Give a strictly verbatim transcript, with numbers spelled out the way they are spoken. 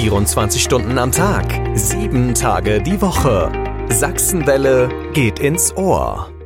vierundzwanzig Stunden am Tag, sieben Tage die Woche. Sachsenwelle geht ins Ohr.